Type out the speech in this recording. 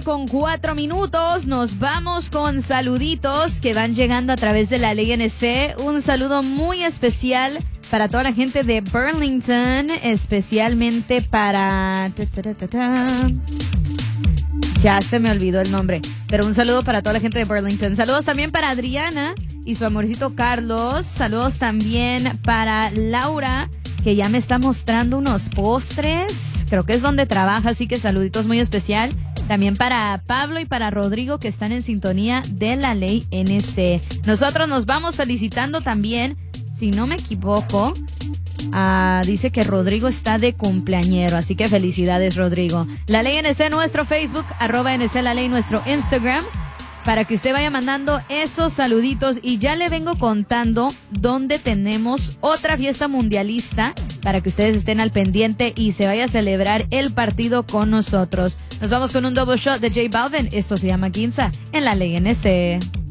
8:04. Nos vamos con saluditos que van llegando a través de la Ley NC. Un saludo muy especial para toda la gente de Burlington, especialmente para... Ya se me olvidó el nombre, pero un saludo para toda la gente de Burlington. Saludos también para Adriana y su amorcito Carlos. Saludos también para Laura, que ya me está mostrando unos postres. Creo que es donde trabaja, así que saluditos muy especial. También para Pablo y para Rodrigo, que están en sintonía de la Ley NC. Nosotros nos vamos felicitando también, si no me equivoco, dice que Rodrigo está de cumpleañero, así que felicidades, Rodrigo. La Ley NC, nuestro Facebook, @NC La Ley, nuestro Instagram, para que usted vaya mandando esos saluditos. Y ya le vengo contando dónde tenemos otra fiesta mundialista para que ustedes estén al pendiente y se vaya a celebrar el partido con nosotros. Nos vamos con un double shot de J Balvin. Esto se llama Ginza en la Ley NC.